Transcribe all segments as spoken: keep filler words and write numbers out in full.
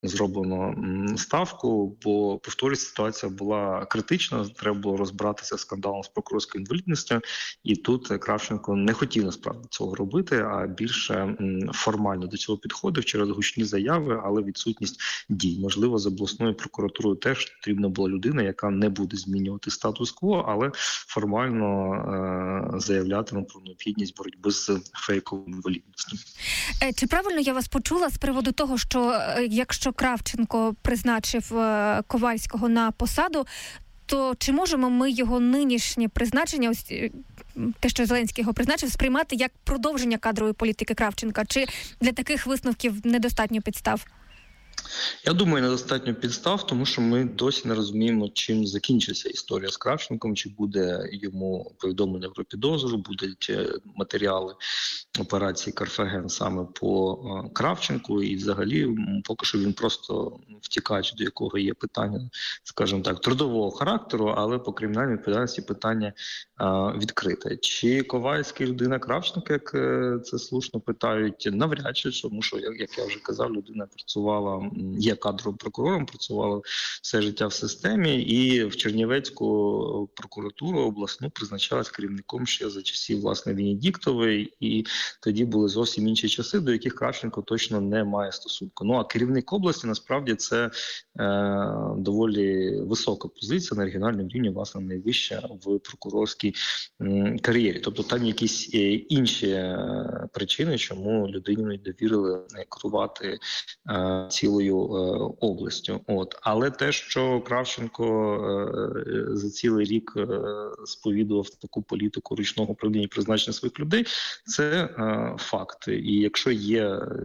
зроблено ставку, бо, повторюсь, ситуація була критична, треба було розбиратися з скандалом з прокурорською інвалідністю, і тут Кравченко не хотів насправді цього робити, а більше формально до цього підходив через гучні заяви, але відсутність дій. Можливо, з обласною прокуратурою теж потрібна була людина, яка не буде змінювати статус-кво, але формально е- заявлятиме про необхідність боротьби з фейковою інвалідністю. Чи правильно я вас почула з приводу того, що якщо Кравченко призначив Ковальського на посаду, то чи можемо ми його нинішнє призначення, ось те, що Зеленський його призначив, сприймати як продовження кадрової політики Кравченка? Чи для таких висновків недостатньо підстав? Я думаю, недостатньо підстав, тому що ми досі не розуміємо, чим закінчиться історія з Кравченком, чи буде йому повідомлення про підозру, будуть матеріали операції Карфаген саме по Кравченку, і взагалі поки що він просто втікач, до якого є питання, скажімо так, трудового характеру, але по кримінальній відповідальності питання а, відкрите. Чи Ковальський людина Кравченка, як це слушно питають, навряд чи, тому що, як я вже казав, людина працювала, є кадровим прокурором, працювала все життя в системі, і в Чернівецьку прокуратуру обласну призначалась керівником ще за часів, власне, Венедіктової, і тоді були зовсім інші часи, до яких Кравченко точно не має стосунку. Ну, а керівник області, насправді, це е, доволі висока позиція на регіональному рівні, власне, найвища в прокурорській м, кар'єрі. Тобто там якісь е, інші е, причини, чому людині не довірили керувати е, цілою е, областю. От. Але те, що Кравченко е, за цілий рік е, сповідував таку політику ручного управління і призначення своїх людей, це е, факт. І якщо є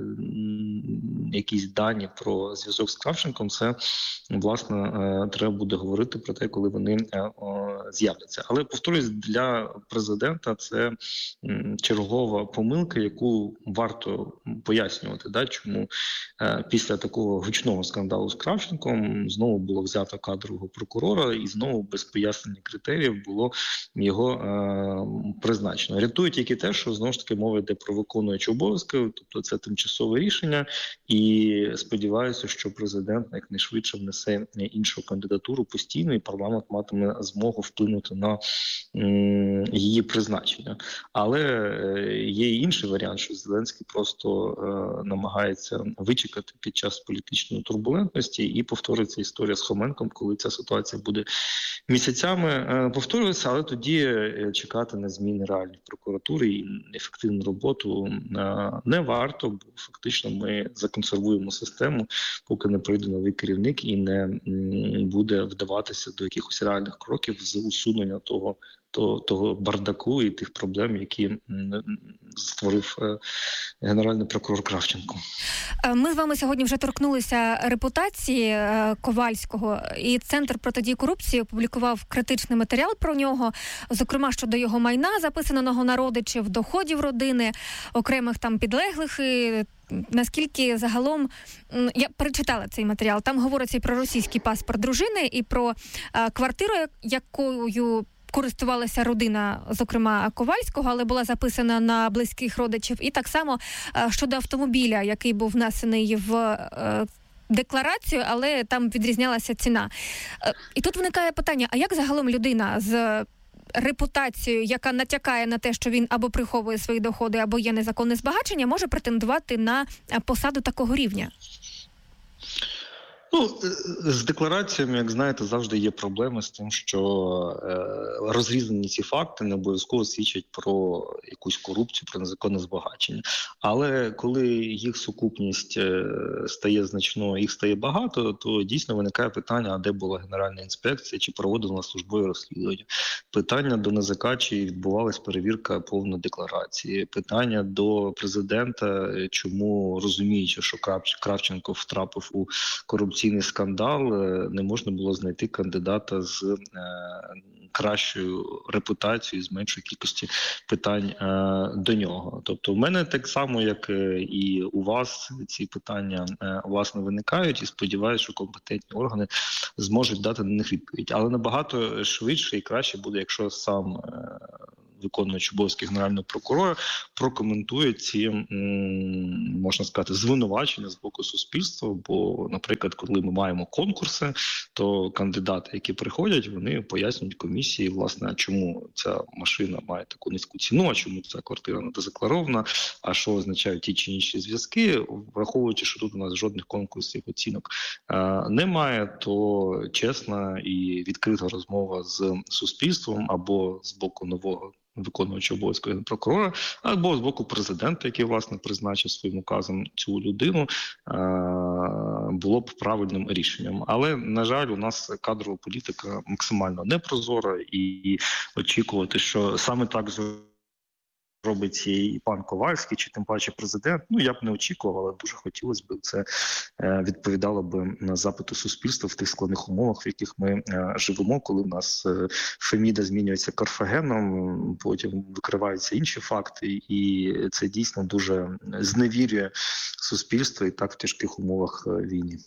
м, якісь дані про зв'язок з Кравченком, це, власне, е, треба буде говорити про те, коли вони е, е, з'являться. Але, повторюсь, для президента це м, чергова помилка, яку варто пояснювати, да, чому е, після такого гучного скандалу з Кравченком знову було взято кадрового прокурора і знову без пояснення критеріїв було його е, призначено. Рятує тільки те, що знову ж таки мова йде про виконуючі обов'язки, тобто це тимчасове рішення, і сподіваюся, що президент якнайшвидше внесе іншу кандидатуру постійно, і парламент матиме змогу вплинути на м, її призначення. Але е, є і інший варіант, що Зеленський просто е, намагається вичекати під час політичної турбулентності, і повториться історія з Хоменком, коли ця ситуація буде місяцями е, повторюватися, але тоді е, чекати на зміни реальної прокуратури і ефективну роботу е, не варто, бо фактично ми законсервуємо систему, поки не прийде новий керівник і не м, буде вдаватися до якихось реальних кроків з усунення того, того, того бардаку і тих проблем, які м, створив е, генеральний прокурор Кравченко. Ми з вами сьогодні вже торкнулися репутації Ковальського, і Центр протидії корупції опублікував критичний матеріал про нього, зокрема щодо його майна, записаного на родичів, доходів родини, окремих там підлеглих. І наскільки загалом, я перечитала цей матеріал, там говориться і про російський паспорт дружини, і про а, квартиру, якою користувалася родина, зокрема, Ковальського, але була записана на близьких родичів. І так само щодо автомобіля, який був внесений в декларацію, але там відрізнялася ціна. І тут виникає питання, а як загалом людина з репутацією, яка натякає на те, що він або приховує свої доходи, або є незаконне збагачення, може претендувати на посаду такого рівня? Ну, з деклараціями, як знаєте, завжди є проблеми з тим, що е, розрізані ці факти не обов'язково свідчать про якусь корупцію, про незаконне збагачення. Але коли їх сукупність е, стає значною, їх стає багато, то дійсно виникає питання, а де була Генеральна інспекція, чи проводила службове розслідування. Питання до НАЗК, чи відбувалась перевірка повної декларації. Питання до президента, чому, розуміючи, що Кравченко втрапив у корупційний скандал, не можна було знайти кандидата з е, кращою репутацією, з меншою кількістю питань е, до нього. Тобто в мене так само, як і у вас, ці питання е, власне виникають, і сподіваюся, що компетентні органи зможуть дати на них відповідь. Але набагато швидше і краще буде, якщо сам е, виконуючий обов'язки Генерального прокурора, прокоментує ці, можна сказати, звинувачення з боку суспільства. Бо, наприклад, коли ми маємо конкурси, то кандидати, які приходять, вони пояснюють комісії, власне, чому ця машина має таку низьку ціну, а чому ця квартира не задекларована, а що означають ті чи інші зв'язки, враховуючи, що тут у нас жодних конкурсів, оцінок немає, то чесна і відкрита розмова з суспільством або з боку нового виконуючого обов'язки прокурора, або з боку президента, який, власне, призначив своїм указом цю людину, було б правильним рішенням. Але, на жаль, у нас кадрова політика максимально непрозора, і очікувати, що саме так робить і пан Ковальський, чи тим паче президент, ну, я б не очікував, але дуже хотілося б, це відповідало б на запити суспільства в тих складних умовах, в яких ми живемо, коли в нас Феміда змінюється Карфагеном, потім викриваються інші факти, і це дійсно дуже зневірює суспільство і так в тяжких умовах війни.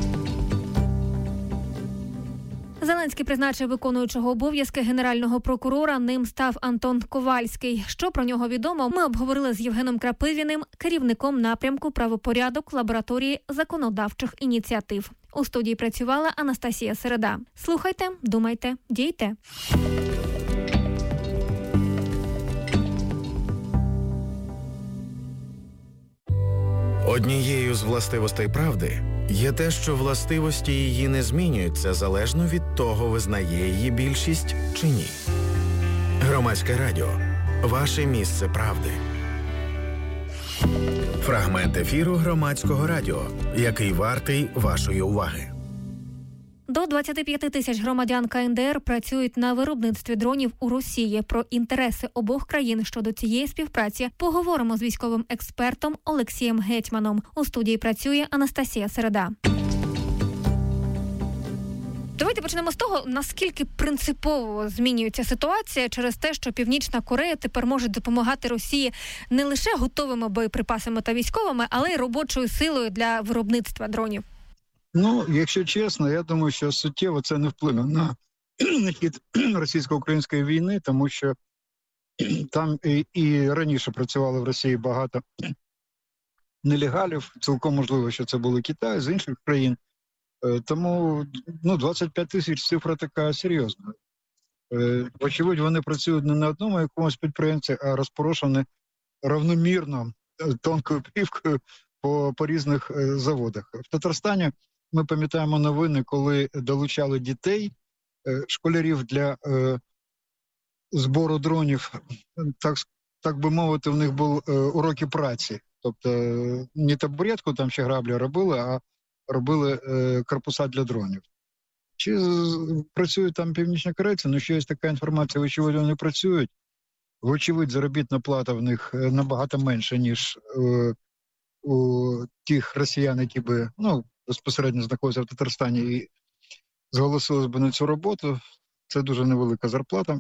Зеленський призначив виконуючого обов'язки генерального прокурора, ним став Антон Ковальський. Що про нього відомо, ми обговорили з Євгеном Крапивіним, керівником напрямку «Правопорядок» лабораторії законодавчих ініціатив. У студії працювала Анастасія Середа. Слухайте, думайте, дійте. Однією з властивостей правди є те, що властивості її не змінюються залежно від того, визнає її більшість чи ні. Громадське радіо. Ваше місце правди. Фрагмент ефіру Громадського радіо, який вартий вашої уваги. До двадцять п'ять тисяч громадян КНДР працюють на виробництві дронів у Росії. Про інтереси обох країн щодо цієї співпраці поговоримо з військовим експертом Олексієм Гетьманом. У студії працює Анастасія Середа. Давайте почнемо з того, наскільки принципово змінюється ситуація через те, що Північна Корея тепер може допомагати Росії не лише готовими боєприпасами та військовими, але й робочою силою для виробництва дронів. Ну, якщо чесно, я думаю, що суттєво це не вплине на хід російсько-української війни, тому що там і, і раніше працювало в Росії багато нелегалів, цілком можливо, що це були Китай, з інших країн. Тому ну, двадцять п'ять тисяч цифра така серйозна. Вочевидь, вони працюють не на одному якомусь підприємці, а розпорошені равномірно тонкою плівкою по, по різних заводах. В Татарстані ми пам'ятаємо новини, коли долучали дітей, школярів для е, збору дронів, так, так би мовити, в них були е, уроки праці. Тобто не табуретку там ще граблі робили, а робили е, корпуса для дронів. Чи з, працюють там північні корейці? Ну, що є така інформація, вочевидь, вони працюють. Вочевидь, заробітна плата в них набагато менша, ніж е, у тих росіян, які би, ну, безпосередньо знаходяться в Татарстані і зголосились би на цю роботу. Це дуже невелика зарплата.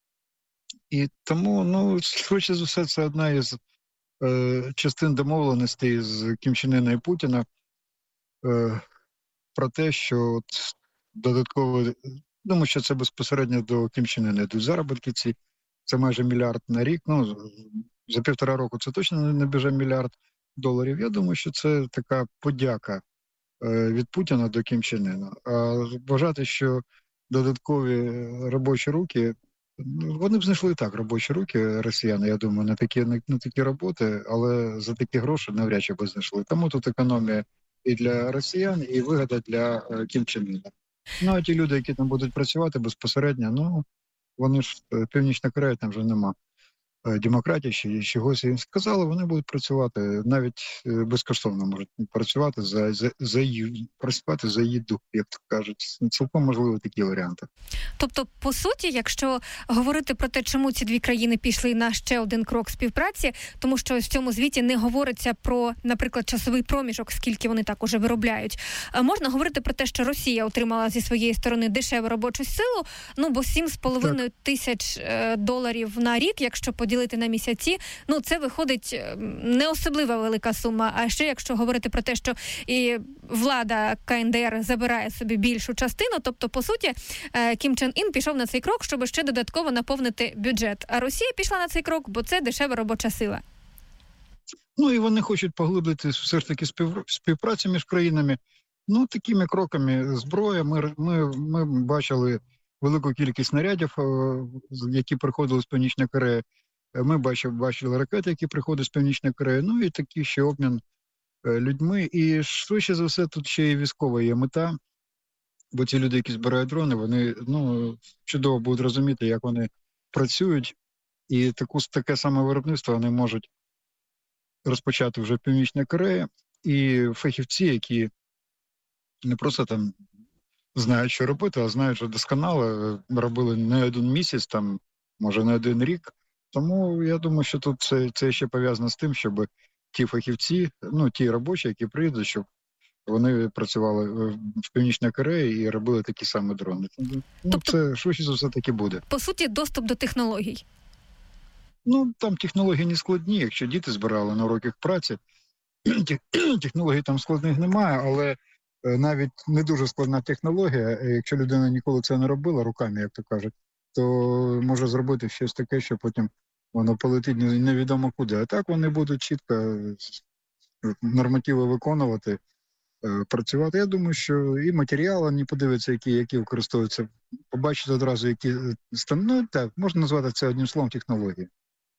І тому, ну, швидше за все, це одна із е, частин домовленостей з Кім Чен Ына і Путіна е, про те, що от додатково, думаю, що це безпосередньо до Кім Чен Ына йдуть заробітки ці, це майже мільярд на рік, ну, за півтора року це точно не біже мільярд доларів. Я думаю, що це така подяка е, від Путіна до Кім Чен Ына. А вважати, що додаткові робочі руки, вони б знайшли так робочі руки росіяни, я думаю, на такі, на, на такі роботи, але за такі гроші навряд чи б знайшли. Тому тут економія і для росіян, і вигода для е, Кім Чен Ына. Ну, а ті люди, які там будуть працювати безпосередньо, ну, вони ж, Північна Корея, там вже нема демократії, ще чогось їм сказали, вони будуть працювати, навіть безкоштовно можуть працювати за, за, за їду, працювати за їду, як то кажуть. Цілком можливо такі варіанти. Тобто, по суті, якщо говорити про те, чому ці дві країни пішли на ще один крок співпраці, тому що в цьому звіті не говориться про, наприклад, часовий проміжок, скільки вони так уже виробляють. Можна говорити про те, що Росія отримала зі своєї сторони дешеву робочу силу, ну, бо сім з половиною тисяч доларів на рік, якщо поділити поділити на місяці, ну це виходить не особливо велика сума. А ще якщо говорити про те, що і влада КНДР забирає собі більшу частину, тобто, по суті, Кім Чен Ін пішов на цей крок, щоб ще додатково наповнити бюджет. А Росія пішла на цей крок, бо це дешева робоча сила. Ну і вони хочуть поглибити все ж таки співпрацю між країнами. Ну, такими кроками зброя. Ми, ми, ми бачили велику кількість снарядів, які приходили з Північної Кореї. Ми бачили, бачили ракети, які приходять з Північної Кореї. Ну і такий ще обмін людьми. І швидше за все тут ще і військова є мета. Бо ці люди, які збирають дрони, вони ну, чудово будуть розуміти, як вони працюють. І таку, таке саме виробництво вони можуть розпочати вже в Північній Кореї. І фахівці, які не просто там знають, що робити, а знають, що досконало робили не один місяць, там, може не один рік. Тому я думаю, що тут це, це ще пов'язано з тим, щоб ті фахівці, ну ті робочі, які приїдуть, щоб вони працювали в Північній Кореї і робили такі самі дрони. Ну, тобто, це швидше за все таки буде. По суті, доступ до технологій. Ну, там технології не складні, якщо діти збирали на уроках праці. Технологій там складних немає, але навіть не дуже складна технологія, якщо людина ніколи це не робила руками, як то кажуть, то може зробити щось таке, що потім воно полетить невідомо куди. А так вони будуть чітко нормативи виконувати, працювати. Я думаю, що і матеріали не подивиться, які, які використовуються, побачити одразу, які ну, так, можна назвати це одним словом технології.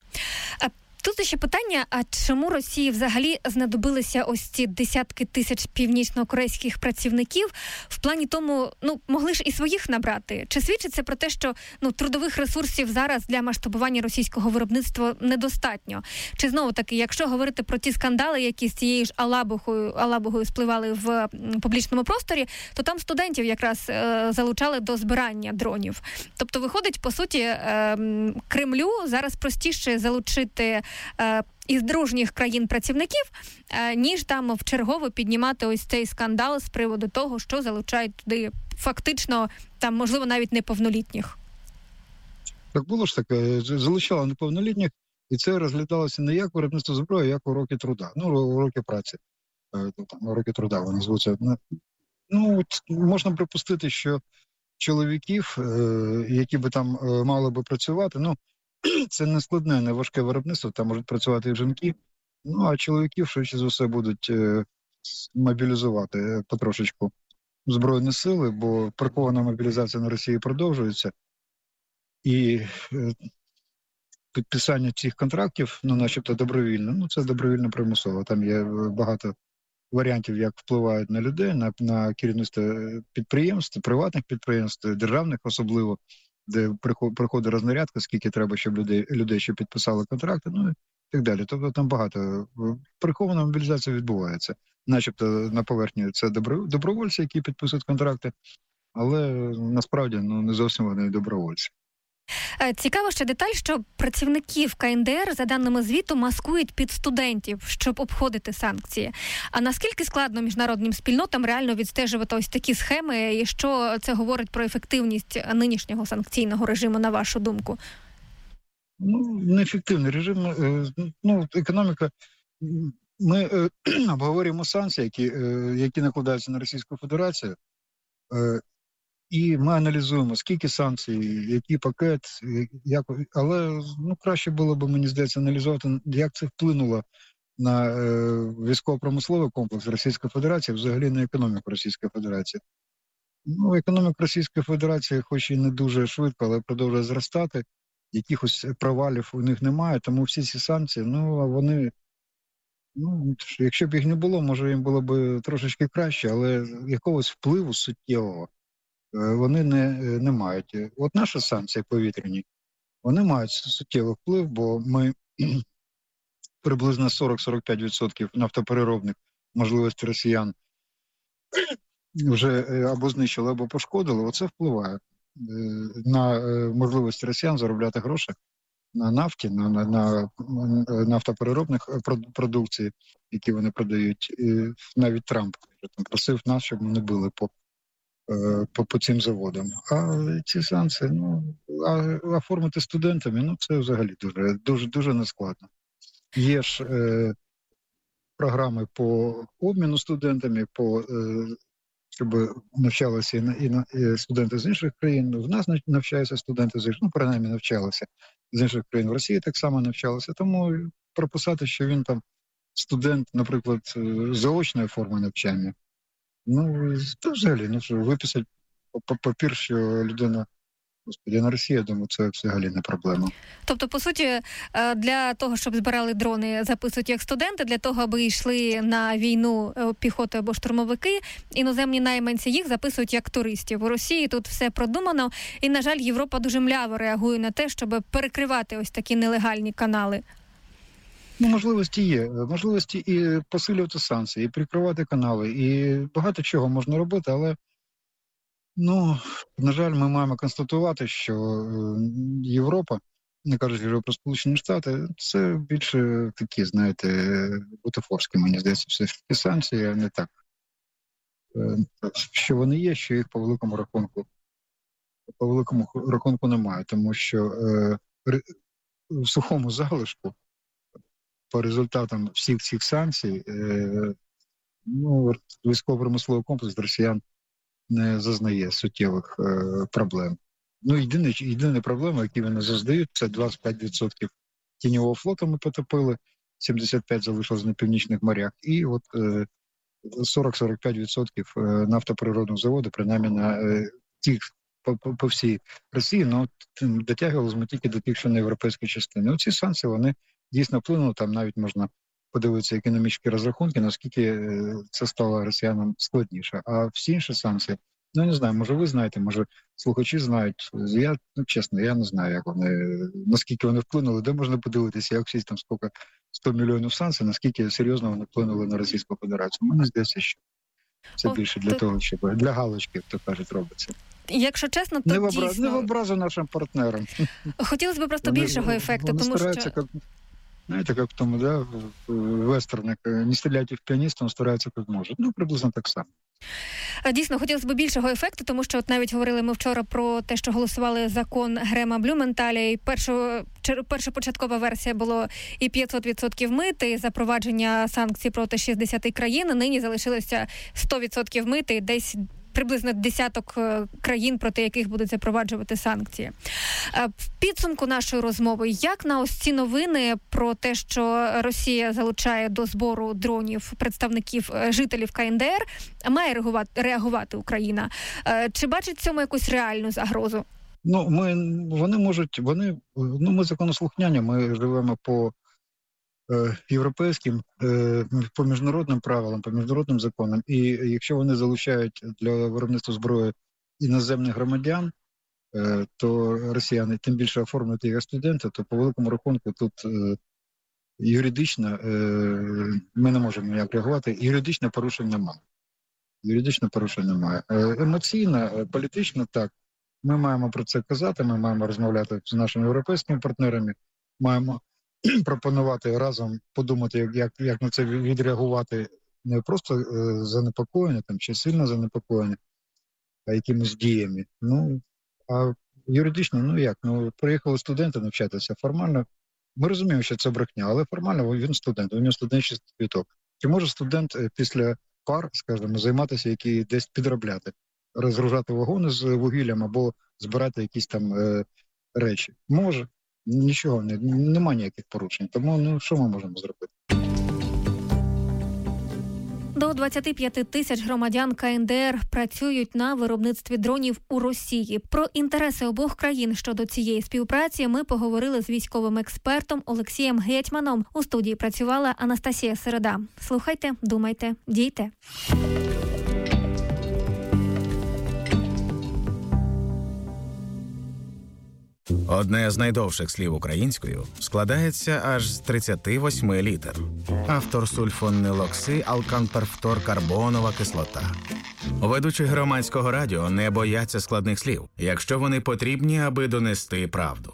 Тут ще питання, а чому Росії взагалі знадобилися ось ці десятки тисяч північно-корейських працівників? В плані тому, ну, могли ж і своїх набрати. Чи свідчить це про те, що ну, трудових ресурсів зараз для масштабування російського виробництва недостатньо? Чи знову-таки, якщо говорити про ті скандали, які з цією ж Алабугою, Алабугою спливали в публічному просторі, то там студентів якраз е, залучали до збирання дронів. Тобто, виходить, по суті, е, Кремлю зараз простіше залучити із дружніх країн працівників, ніж там вчергово піднімати ось цей скандал з приводу того, що залучають туди фактично, там, можливо, навіть неповнолітніх. Так було ж таке, залучали неповнолітніх, і це розглядалося не як виробництво зброї, а як уроки труда. Ну, уроки праці. Там, уроки труда вони звуться. Ну, можна припустити, що чоловіків, які би там мали би працювати, ну, це не складне, не важке виробництво, там можуть працювати і жінки. Ну, а чоловіків швидше за все будуть е, мобілізувати потрошечку Збройні сили, бо прихована мобілізація на Росії продовжується. І е, підписання цих контрактів, ну, начебто добровільно, ну, це добровільно примусово. Там є багато варіантів, як впливають на людей, на, на керівництво підприємств, приватних підприємств, державних особливо, де приходить рознарядка, скільки треба, щоб людей, людей ще підписали контракти, ну і так далі. Тобто там багато. Прихована мобілізація відбувається. Начебто на поверхні це добро, добровольці, які підписують контракти, але насправді ну, не зовсім вони добровольці. Цікаво ще деталь, що працівників КНДР, за даними звіту, маскують під студентів, щоб обходити санкції. А наскільки складно міжнародним спільнотам реально відстежувати ось такі схеми, і що це говорить про ефективність нинішнього санкційного режиму, на вашу думку? Ну, неефективний режим. Ну, економіка... Ми обговорюємо санкції, які, які накладаються на Російську Федерацію. І ми аналізуємо, скільки санкцій, який пакет, як, але ну, краще було б, мені здається, аналізувати, як це вплинуло на е, військово-промисловий комплекс Російської Федерації, взагалі на економіку Російської Федерації. Ну, економіка Російської Федерації, хоч і не дуже швидко, але продовжує зростати, якихось провалів у них немає, тому всі ці санкції, ну, вони, ну, якщо б їх не було, може їм було б трошечки краще, але якогось впливу суттєвого вони не, не мають. От наші санкції повітряні, вони мають суттєвий вплив, бо ми приблизно сорок-сорок п'ять відсотків нафтопереробних можливостей росіян вже або знищили, або пошкодили. Оце впливає на можливості росіян заробляти гроші на нафті, на, на, на нафтопереробних продукції, які вони продають. І навіть Трамп там просив нас, щоб ми не били по по, по цим заводам. А ці санкції, ну, а, оформити студентами, ну, це взагалі дуже, дуже, дуже нескладно. Є ж е, програми по обміну студентами, по, е, щоб навчалися і, і, і студенти з інших країн. В нас навчаються студенти з інших, ну, принаймні навчалися з інших країн. В Росії так само навчалися. Тому прописати, що він там студент, наприклад, заочної форми навчання, ну, то взагалі, ну, що виписати папір, що людина, господи, на Росії, я думаю, це взагалі не проблема. Тобто, по суті, для того, щоб збирали дрони, записують як студенти, для того, аби йшли на війну піхоти або штурмовики, іноземні найманці їх записують як туристів. У Росії тут все продумано, і, на жаль, Європа дуже мляво реагує на те, щоб перекривати ось такі нелегальні канали. Ну, можливості є. Можливості і посилювати санкції, і прикривати канали, і багато чого можна робити, але, ну, на жаль, ми маємо констатувати, що Європа, не кажуть вже про Сполучені Штати, це більше такі, знаєте, бутафорські, мені здається, все ж таки санкції, а не так. Що вони є, що їх по великому рахунку, по великому рахунку немає, тому що е, в сухому залишку по результатам всіх цих санкцій, е, ну, військово-промисловий комплекс росіян не зазнає суттєвих е, проблем. Ну, єдина, єдина проблема, яку вони зазнають, це двадцять п'ять відсотків тіньового флоту ми потопили, сімдесят п'ять відсотків залишилось на північних морях, і от е, сорок-сорок п'ять відсотків нафтоприродного заводу, принаймні на е, тих, по, по, по всій Росії, ну, дотягувалися ми тільки до тих, що на європейській частині. Оці санкції, вони дійсно вплинули, там навіть можна подивитися економічні розрахунки, наскільки це стало росіянам складніше. А всі інші санкції, ну, не знаю, може ви знаєте, може слухачі знають. Я, ну, чесно, я не знаю, як вони, наскільки вони вплинули, де можна подивитися, як всі там скільки, сто мільйонів санкцій, наскільки серйозно вони вплинули на Російську Федерацію. Мені здається, що це більше для того, щоб для галочки, як то кажуть, робиться. Якщо чесно, то не в дійсно... Не в образу нашим партнерам. Хотілося б просто вони, більшого ефекту, вони тому що... Як, знаєте, як в тому, да, вестерні, не стріляйте в піаніста, він старається, як може. Ну, приблизно так само. Дійсно, хотілося б більшого ефекту, тому що от навіть говорили ми вчора про те, що голосували закон Грема Блюменталя, і першу, першопочаткова версія було і п'ятсот відсотків мит, і запровадження санкцій проти шістдесят країн, нині залишилося сто відсотків мит, і десь приблизно десяток країн, проти яких будуть запроваджувати санкції. В підсумку нашої розмови, як на ось ці новини про те, що Росія залучає до збору дронів представників жителів КНДР, має реагувати, реагувати Україна? Чи бачить в цьому якусь реальну загрозу? Ну, ми, вони можуть, вони, ну, ми законослухняні, ми живемо по європейським, по міжнародним правилам, по міжнародним законам. І якщо вони залучають для виробництва зброї іноземних громадян, то росіяни тим більше оформлюють їх студенти, то по великому рахунку тут юридично ми не можемо ніяк реагувати. Юридичне порушення немає. Юридичне порушення немає. Емоційно, політично так. Ми маємо про це казати, ми маємо розмовляти з нашими європейськими партнерами, маємо пропонувати разом подумати, як, як на це відреагувати, не просто е, занепокоєння там, чи сильно занепокоєння, а якимись діями. Ну, а юридично, ну як, ну приїхали студенти навчатися формально. Ми розуміємо, що це брехня, але формально він студент, у нього студентський квиток. Чи може студент після пар, скажімо, займатися, які десь підробляти, розгружати вагони з вугіллям або збирати якісь там е, речі? Може. Нічого, не, немає ніяких порушень. Тому, ну, що ми можемо зробити? До двадцять п'ять тисяч громадян КНДР працюють на виробництві дронів у Росії. Про інтереси обох країн щодо цієї співпраці ми поговорили з військовим експертом Олексієм Гетьманом. У студії працювала Анастасія Середа. Слухайте, думайте, дійте. Одне з найдовших слів українською складається аж з тридцяти восьми літер. Автор сульфонилокси алканперфторкарбонова кислота. Ведучі громадського радіо не бояться складних слів, якщо вони потрібні, аби донести правду.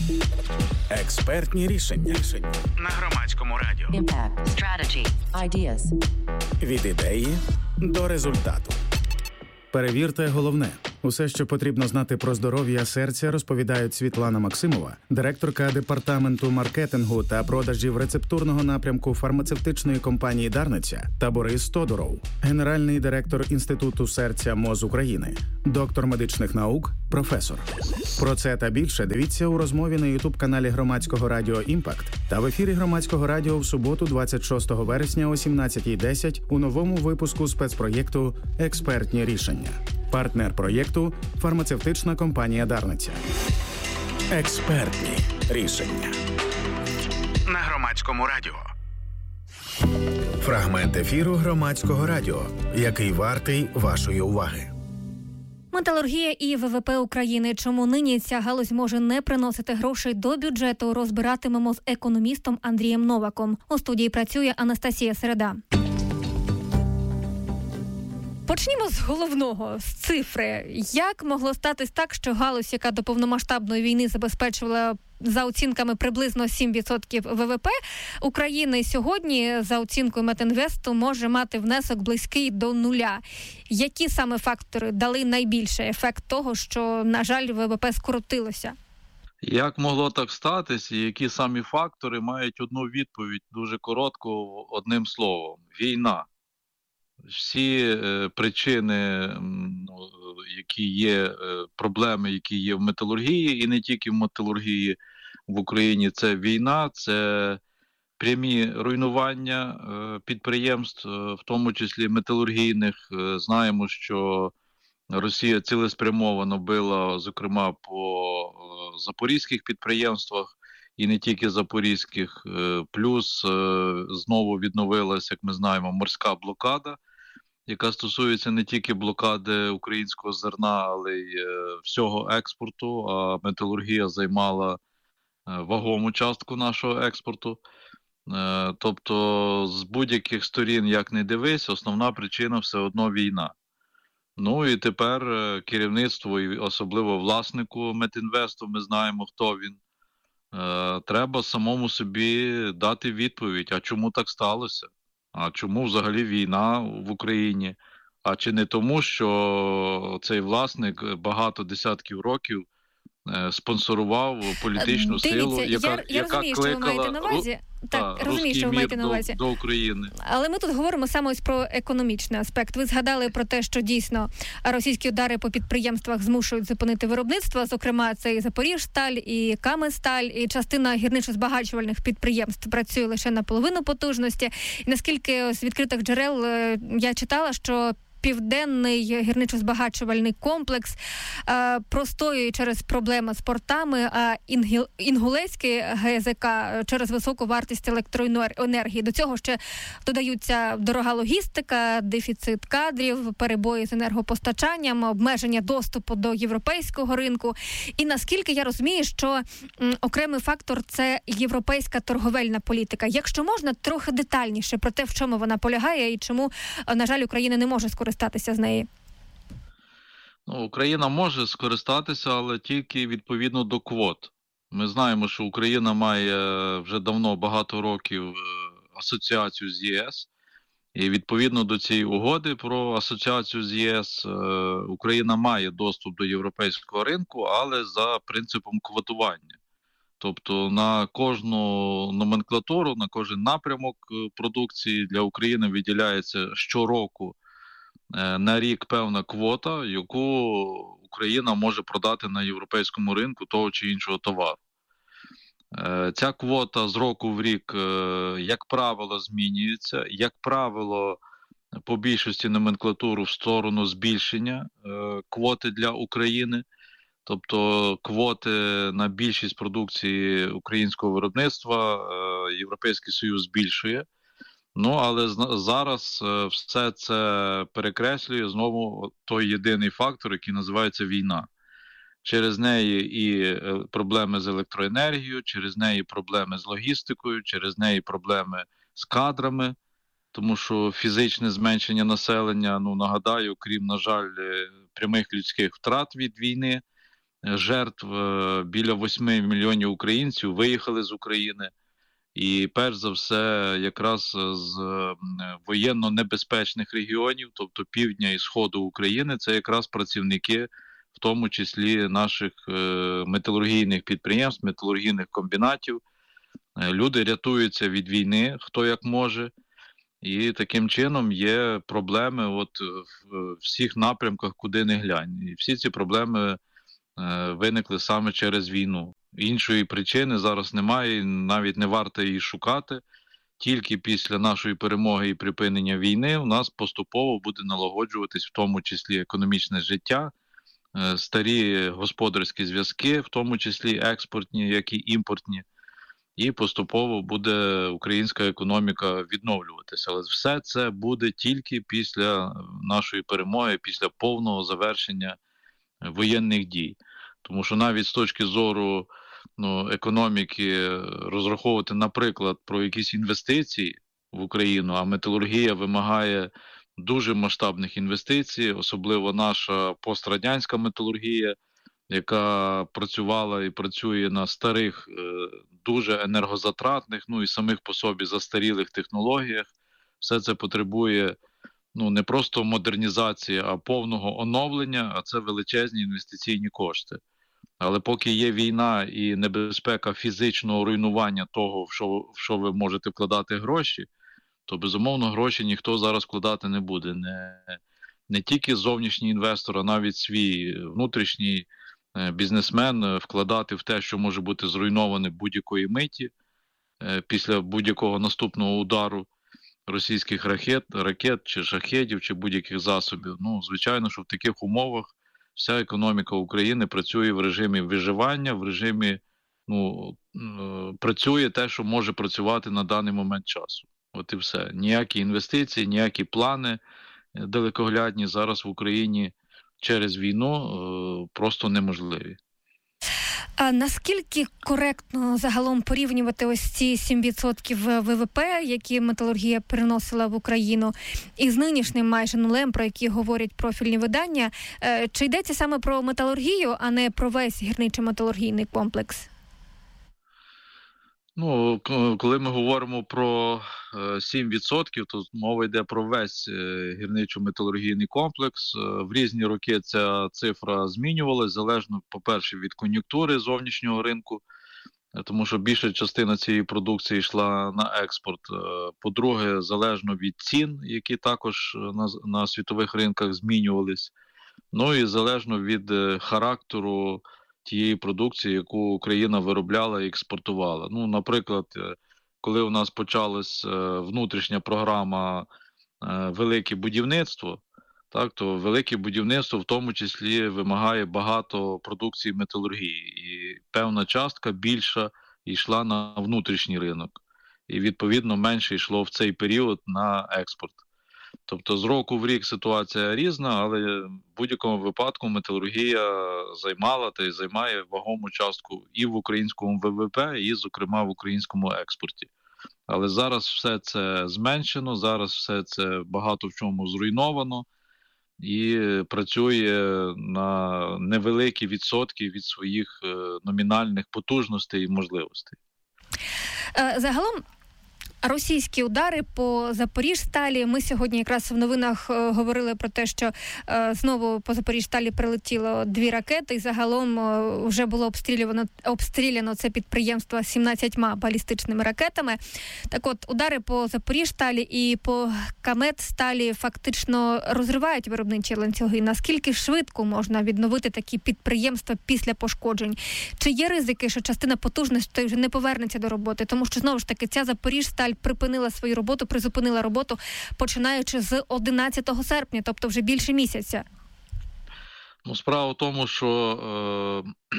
Експертні рішення. На Громадському радіо. Impact. Strategy. Ideas. Від ідеї до результату. Перевірте головне. Усе, що потрібно знати про здоров'я серця, розповідають Світлана Максимова, директорка департаменту маркетингу та продажів рецептурного напрямку фармацевтичної компанії «Дарниця», та Борис Тодуров, генеральний директор Інституту серця МОЗ України, доктор медичних наук, професор. Про це та більше дивіться у розмові на ютуб-каналі Громадського радіо «Імпакт» та в ефірі Громадського радіо в суботу двадцять шостого вересня о сімнадцятій десять у новому випуску спецпроєкту «Експертні рішення». Партнер проєкту – фармацевтична компанія «Дарниця». Експертні рішення. На Громадському радіо. Фрагмент ефіру Громадського радіо, який вартий вашої уваги. Металургія і ВВП України. Чому нині ця галузь може не приносити грошей до бюджету, розбиратимемо з економістом Андрієм Новаком. У студії працює Анастасія Середа. Почнімо з головного, з цифри. Як могло статись так, що галузь, яка до повномасштабної війни забезпечувала за оцінками приблизно сім відсотків ВВП України, сьогодні, за оцінкою Метінвесту, може мати внесок близький до нуля? Які саме фактори дали найбільший ефект того, що, на жаль, ВВП скоротилося? Як могло так статись, і які самі фактори мають одну відповідь, дуже коротко, одним словом – війна. Всі е, причини, ну, які є, е, проблеми, які є в металургії, і не тільки в металургії в Україні, це війна, це прямі руйнування е, підприємств, е, в тому числі металургійних. Е, знаємо, що Росія цілеспрямовано била, зокрема, по е, запорізьких підприємствах, і не тільки запорізьких, е, плюс е, знову відновилася, як ми знаємо, морська блокада, яка стосується не тільки блокади українського зерна, але й е, всього експорту, а металургія займала е, вагому частку нашого експорту. Е, тобто з будь-яких сторін, як не дивись, основна причина все одно війна. Ну і тепер е, керівництво, і особливо власнику Метінвесту, ми знаємо, хто він, е, треба самому собі дати відповідь, а чому так сталося? А чому взагалі війна в Україні? А чи не тому, що цей власник багато десятків років е, спонсорував політичну Дивіться, силу, яка, я, я яка розумію, що ви маєте на увазі. Так, та, розумію, що ви маєте на увазі. До, до України. Але ми тут говоримо саме ось про економічний аспект. Ви згадали про те, що дійсно російські удари по підприємствах змушують зупинити виробництво. Зокрема, це і Запоріжсталь, і Каменсталь, і частина гірничо-збагачувальних підприємств працює лише на половину потужності. І наскільки з відкритих джерел я читала, що Південний гірничо-збагачувальний комплекс е, простоює через проблеми з портами, а Інгіл, Інгулецький ГЗК через високу вартість електроенергії. До цього ще додаються дорога логістика, дефіцит кадрів, перебої з енергопостачанням, обмеження доступу до європейського ринку. І наскільки я розумію, що м, окремий фактор – це європейська торговельна політика. Якщо можна, трохи детальніше про те, в чому вона полягає і чому, на жаль, Україна не може скористатися скористатися з неї? Ну, Україна може скористатися, але тільки відповідно до квот. Ми знаємо, що Україна має вже давно багато років асоціацію з ЄС. І відповідно до цієї угоди про асоціацію з ЄС Україна має доступ до європейського ринку, але за принципом квотування. Тобто на кожну номенклатуру, на кожен напрямок продукції для України виділяється щороку на рік певна квота, яку Україна може продати на європейському ринку того чи іншого товару. Ця квота з року в рік, як правило, змінюється. Як правило, по більшості номенклатуру в сторону збільшення квоти для України. Тобто квоти на більшість продукції українського виробництва Європейський Союз збільшує. Ну, але зараз все це перекреслює знову той єдиний фактор, який називається війна. Через неї і проблеми з електроенергією, через неї проблеми з логістикою, через неї проблеми з кадрами, тому що фізичне зменшення населення, ну, нагадаю, крім, на жаль, прямих людських втрат від війни, жертв, біля восьми мільйонів українців виїхали з України. І перш за все якраз з воєнно небезпечних регіонів, тобто півдня і сходу України, це якраз працівники, в тому числі наших металургійних підприємств, металургійних комбінатів. Люди рятуються від війни, хто як може. І таким чином є проблеми от в всіх напрямках, куди не глянь. І всі ці проблеми виникли саме через війну. Іншої причини зараз немає, навіть не варто її шукати. Тільки після нашої перемоги і припинення війни у нас поступово буде налагоджуватись в тому числі економічне життя, старі господарські зв'язки, в тому числі експортні, як і імпортні. І поступово буде українська економіка відновлюватися. Але все це буде тільки після нашої перемоги, після повного завершення воєнних дій. Тому що навіть з точки зору ну, економіки розраховувати, наприклад, про якісь інвестиції в Україну, а металургія вимагає дуже масштабних інвестицій, особливо наша пострадянська металургія, яка працювала і працює на старих, дуже енергозатратних, ну і самих по собі застарілих технологіях. Все це потребує ну, не просто модернізації, а повного оновлення, а це величезні інвестиційні кошти. Але поки є війна і небезпека фізичного руйнування того, в що, в що ви можете вкладати гроші, то, безумовно, гроші ніхто зараз вкладати не буде. Не, не тільки зовнішній інвестор, а навіть свій внутрішній бізнесмен вкладати в те, що може бути зруйноване будь-якої миті після будь-якого наступного удару російських ракет, ракет чи шахедів, чи будь-яких засобів. Ну, звичайно, що в таких умовах вся економіка України працює в режимі виживання, в режимі, ну, працює те, що може працювати на даний момент часу. От і все. Ніякі інвестиції, ніякі плани далекоглядні зараз в Україні через війну просто неможливі. А наскільки коректно загалом порівнювати ось ці сім відсотків ВВП, які металургія приносила в Україну, із нинішнім майже нулем, про які говорять профільні видання? Чи йдеться саме про металургію, а не про весь гірничо-металургійний комплекс? Ну, коли ми говоримо про сім відсотків, то мова йде про весь гірничо-металургійний комплекс. В різні роки ця цифра змінювалась, залежно, по-перше, від кон'юнктури зовнішнього ринку, тому що більша частина цієї продукції йшла на експорт. По-друге, залежно від цін, які також на, на світових ринках змінювались. Ну і залежно від характеру тієї продукції, яку Україна виробляла і експортувала. Ну, наприклад, коли у нас почалась внутрішня програма «Велике будівництво», так, то велике будівництво в тому числі вимагає багато продукції металургії. І певна частка більша йшла на внутрішній ринок. І, відповідно, менше йшло в цей період на експорт. Тобто з року в рік ситуація різна, але в будь-якому випадку металургія займала та й займає вагому частку і в українському ВВП, і, зокрема, в українському експорті. Але зараз все це зменшено, зараз все це багато в чому зруйновано і працює на невеликі відсотки від своїх номінальних потужностей і можливостей. Загалом, російські удари по Запоріжсталі. Ми сьогодні якраз в новинах е, говорили про те, що е, знову по Запоріжсталі прилетіло дві ракети, і загалом е, вже було обстріляно, обстріляно це підприємство сімнадцятьма балістичними ракетами. Так от, удари по Запоріжсталі і по Каметсталі фактично розривають виробничі ланцюги. Наскільки швидко можна відновити такі підприємства після пошкоджень? Чи є ризики, що частина потужностей вже не повернеться до роботи? Тому що, знову ж таки, ця Запоріжсталь припинила свою роботу, призупинила роботу, починаючи з одинадцятого серпня, тобто вже більше місяця. Ну, справа в тому, що е,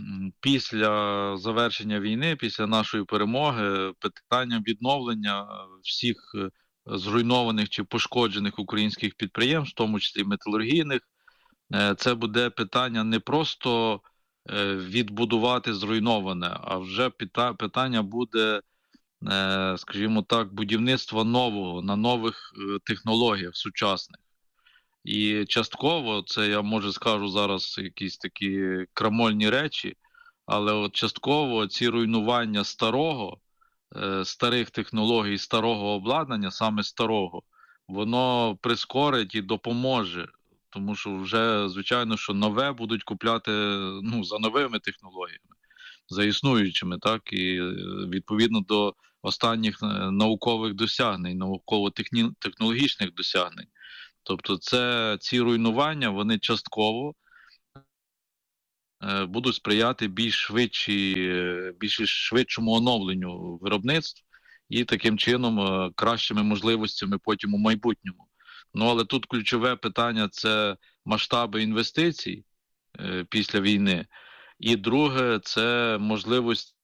після завершення війни, після нашої перемоги, питання відновлення всіх зруйнованих чи пошкоджених українських підприємств, в тому числі металургійних, е, це буде питання не просто е, відбудувати зруйноване, а вже пита, питання буде, скажімо так, будівництво нового, на нових технологіях сучасних. І частково, це я може скажу зараз якісь такі крамольні речі, але от частково ці руйнування старого, е, старих технологій, старого обладнання, саме старого, воно прискорить і допоможе. Тому що вже, звичайно, що нове будуть купляти, ну, за новими технологіями, за існуючими, так, і відповідно до останніх наукових досягнень, науково-технологічних досягнень. Тобто це, ці руйнування, вони частково е, будуть сприяти більш швидші, більш швидшому оновленню виробництв і таким чином е, кращими можливостями потім у майбутньому. Ну, але тут ключове питання – це масштаби інвестицій е, після війни. І друге – це можливості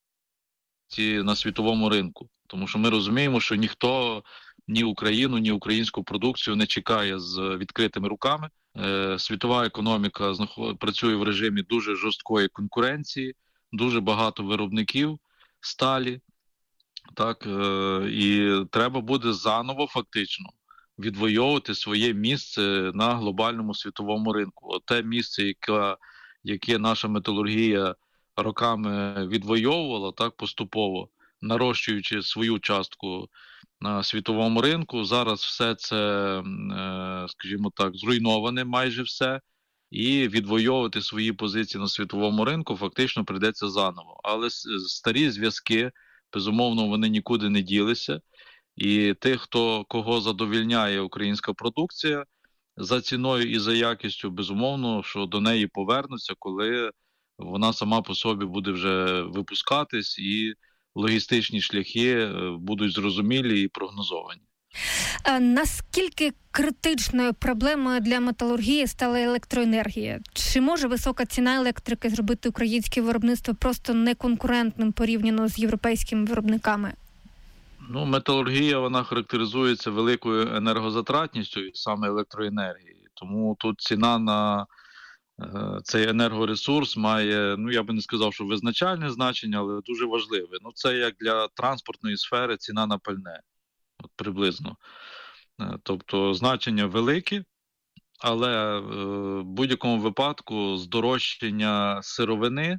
на світовому ринку. Тому що ми розуміємо, що ніхто ні Україну, ні українську продукцію не чекає з відкритими руками. Е, світова економіка знаход... працює в режимі дуже жорсткої конкуренції, дуже багато виробників сталі. Так, е, і треба буде заново фактично відвоювати своє місце на глобальному світовому ринку. От те місце, яке, яке наша металургія роками відвоювала, так, поступово, нарощуючи свою частку на світовому ринку, зараз все це, скажімо так, зруйноване майже все, і відвоювати свої позиції на світовому ринку фактично прийдеться заново. Але старі зв'язки, безумовно, вони нікуди не ділися, і тих, хто, кого задовільняє українська продукція, за ціною і за якістю, безумовно, що до неї повернуться, коли вона сама по собі буде вже випускатись, і логістичні шляхи будуть зрозумілі і прогнозовані. А наскільки критичною проблемою для металургії стала електроенергія? Чи може висока ціна електрики зробити українське виробництво просто неконкурентним порівняно з європейськими виробниками? Ну, металургія, вона характеризується великою енергозатратністю саме електроенергії. Тому тут ціна на е, цей енергоресурс має, ну, я би не сказав, що визначальне значення, але дуже важливе. Ну, це як для транспортної сфери ціна на пальне, от приблизно. Е, тобто значення велике, але е, в будь-якому випадку здорожчання сировини,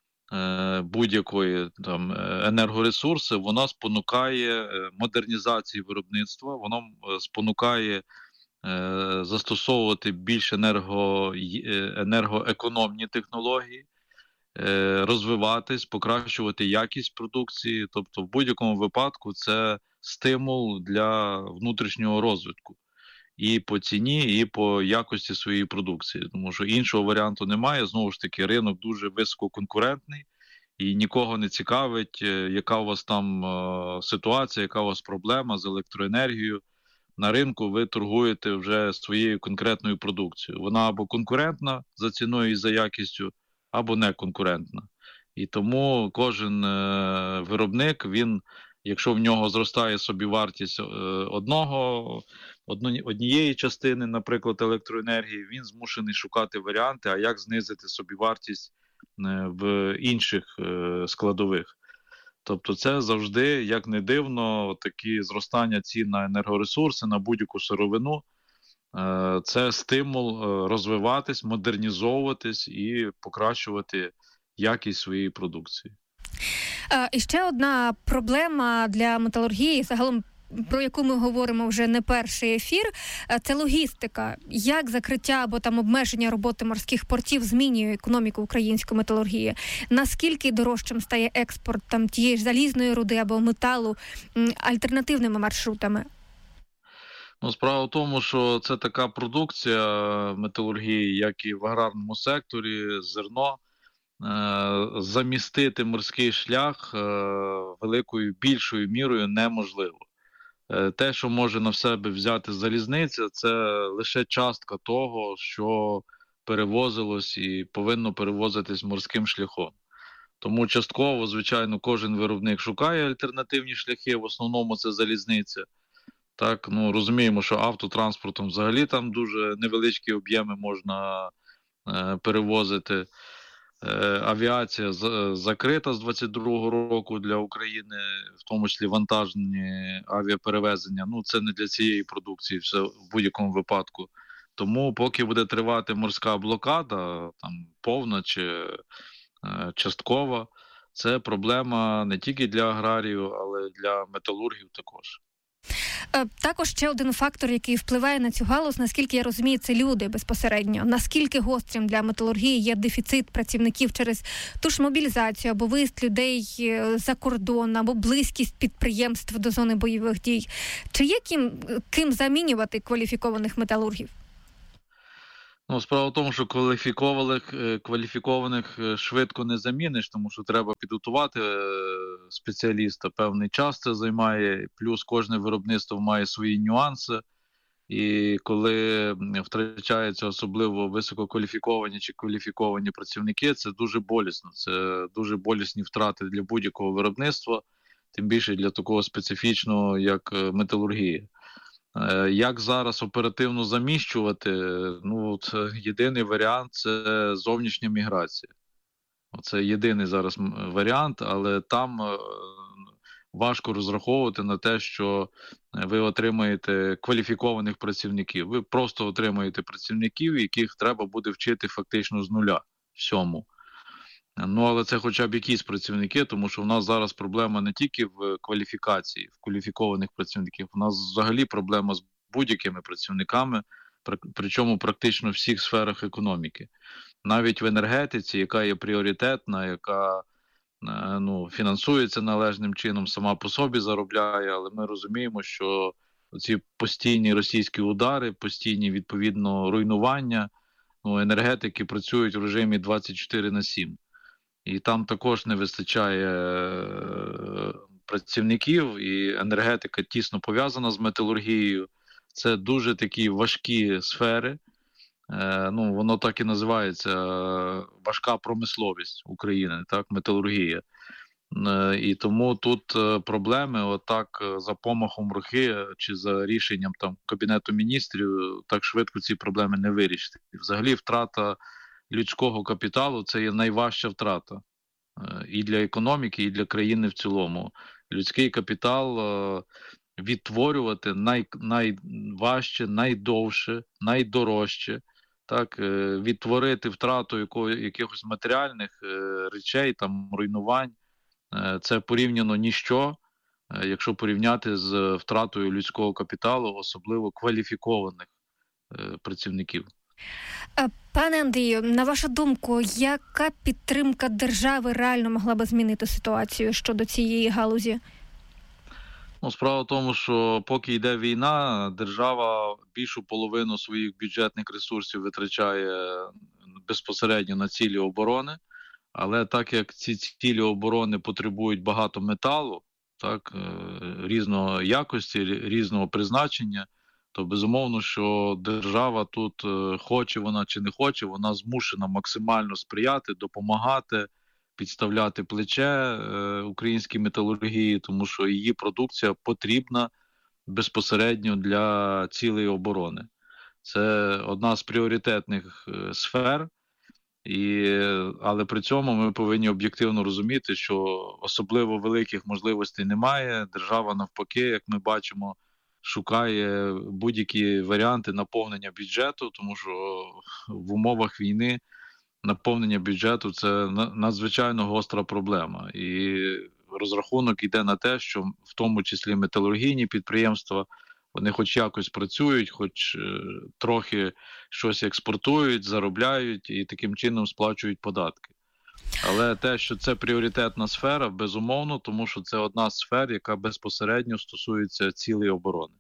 будь-якої там енергоресурси, вона спонукає модернізації виробництва, воно спонукає е, застосовувати більш енерго, енергоекономні технології, е, розвиватись, покращувати якість продукції. Тобто в будь-якому випадку це стимул для внутрішнього розвитку. І по ціні, і по якості своєї продукції. Тому що іншого варіанту немає. Знову ж таки, ринок дуже висококонкурентний, і нікого не цікавить, яка у вас там е, ситуація, яка у вас проблема з електроенергією. На ринку ви торгуєте вже своєю конкретною продукцією. Вона або конкурентна за ціною і за якістю, або не конкурентна. І тому кожен е, виробник, він, якщо в нього зростає собівартість е, одного, однієї частини, наприклад, електроенергії, він змушений шукати варіанти, а як знизити собівартість в інших складових. Тобто це завжди, як не дивно, такі зростання цін на енергоресурси, на будь-яку сировину, це стимул розвиватись, модернізовуватись і покращувати якість своєї продукції. І ще одна проблема для металургії, загалом, про яку ми говоримо вже не перший ефір, це логістика. Як закриття або там обмеження роботи морських портів змінює економіку української металургії? Наскільки дорожчим стає експорт там тієї ж залізної руди або металу альтернативними маршрутами? Ну, справа в тому, що це така продукція металургії, як і в аграрному секторі, зерно. Замістити морський шлях великою, більшою мірою неможливо. Те, що може на себе взяти залізниця, це лише частка того, що перевозилось і повинно перевозитись морським шляхом. Тому частково, звичайно, кожен виробник шукає альтернативні шляхи, в основному це залізниця. Так, ну, розуміємо, що автотранспортом взагалі там дуже невеличкі об'єми можна е, перевозити. Авіація закрита з двадцять другого року для України, в тому числі вантажні авіаперевезення. Ну, це не для цієї продукції, все в будь-якому випадку Тому поки буде тривати морська блокада, там повна чи е, часткова, це проблема не тільки для аграріїв, але й для металургів також. Також ще один фактор, який впливає на цю галузь, наскільки я розумію, це люди безпосередньо. Наскільки гострим для металургії є дефіцит працівників через ту ж мобілізацію або виїзд людей за кордон, або близькість підприємств до зони бойових дій. Чи є ким, ким замінювати кваліфікованих металургів? Ну, справа в тому, що кваліфікованих, кваліфікованих швидко не заміниш, тому що треба підготувати спеціаліста. Певний час це займає, плюс кожне виробництво має свої нюанси. І коли втрачаються особливо висококваліфіковані чи кваліфіковані працівники, це дуже болісно. Це дуже болісні втрати для будь-якого виробництва, тим більше для такого специфічного, як металургія. Як зараз оперативно заміщувати? Ну, от, єдиний варіант – це зовнішня міграція. Це єдиний зараз варіант, але там важко розраховувати на те, що ви отримаєте кваліфікованих працівників. Ви просто отримаєте працівників, яких треба буде вчити фактично з нуля всьому. Ну, але це хоча б якісь працівники, тому що в нас зараз проблема не тільки в кваліфікації, в кваліфікованих працівників, у нас взагалі проблема з будь-якими працівниками, причому практично в всіх сферах економіки. Навіть в енергетиці, яка є пріоритетна, яка ну, фінансується належним чином, сама по собі заробляє, але ми розуміємо, що ці постійні російські удари, постійні, відповідно, руйнування, ну, енергетики працюють в режимі двадцять чотири на сім. І там також не вистачає працівників, і енергетика тісно пов'язана з металургією. Це дуже такі важкі сфери. Ну, воно так і називається важка промисловість України, так, металургія. І тому тут проблеми, отак за помахом руки чи за рішенням там Кабінету міністрів, так швидко ці проблеми не вирішити. Взагалі втрата людського капіталу – це є найважча втрата і для економіки, і для країни в цілому. Людський капітал відтворювати най, найважче, найдовше, найдорожче. Так, відтворити втрату якого, якихось матеріальних речей, там, руйнувань, це порівняно ніщо, якщо порівняти з втратою людського капіталу, особливо кваліфікованих працівників. Пане Андрію, на вашу думку, яка підтримка держави реально могла би змінити ситуацію щодо цієї галузі? Ну, справа в тому, що поки йде війна, держава більшу половину своїх бюджетних ресурсів витрачає безпосередньо на цілі оборони, але так як ці цілі оборони потребують багато металу, так, різної якості, різного призначення, то безумовно, що держава тут, хоче вона чи не хоче, вона змушена максимально сприяти, допомагати, підставляти плече е, українській металургії, тому що її продукція потрібна безпосередньо для цілей оборони. Це одна з пріоритетних е, сфер, і, але при цьому ми повинні об'єктивно розуміти, що особливо великих можливостей немає. Держава навпаки, як ми бачимо, шукає будь-які варіанти наповнення бюджету, тому що в умовах війни наповнення бюджету – це надзвичайно гостра проблема. І розрахунок йде на те, що в тому числі металургійні підприємства, вони хоч якось працюють, хоч трохи щось експортують, заробляють і таким чином сплачують податки. Але те, що це пріоритетна сфера, безумовно, тому що це одна з сфер, яка безпосередньо стосується цілей оборони.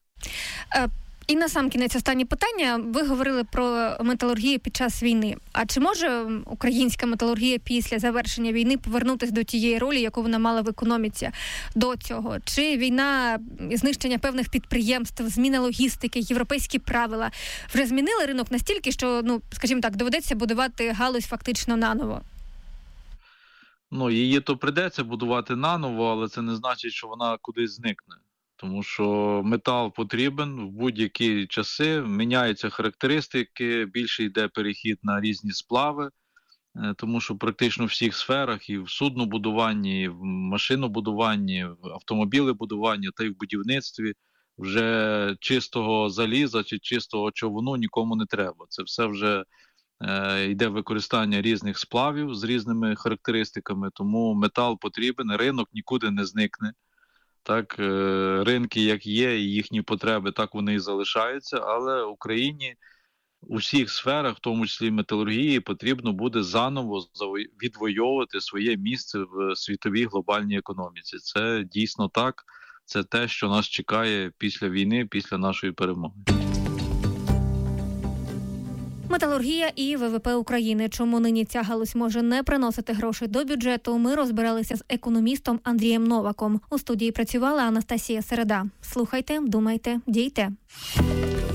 І на сам кінець останнє питання. Ви говорили про металургію під час війни. А чи може українська металургія після завершення війни повернутися до тієї ролі, яку вона мала в економіці до цього? Чи війна, знищення певних підприємств, зміна логістики, європейські правила вже змінили ринок настільки, що, ну, скажімо так, доведеться будувати галузь фактично наново? Ну, її то прийдеться будувати наново, але це не значить, що вона кудись зникне. Тому що метал потрібен в будь-які часи, міняються характеристики, більше йде перехід на різні сплави, тому що практично в всіх сферах, і в суднобудуванні, і в машинобудуванні, в автомобілебудуванні, та й в будівництві вже чистого заліза чи чистого човну нікому не треба. Це все вже е, йде використання різних сплавів з різними характеристиками, тому метал потрібен, ринок нікуди не зникне. Так, е, ринки як є, і їхні потреби, так вони і залишаються, але Україні у всіх сферах, в тому числі металургії, потрібно буде заново відвоювати своє місце в світовій глобальній економіці. Це дійсно так, це те, що нас чекає після війни, після нашої перемоги. Металургія і ВВП України. Чому нині ця галузь може не приносити грошей до бюджету, ми розбиралися з економістом Андрієм Новаком. У студії працювала Анастасія Середа. Слухайте, думайте, дійте.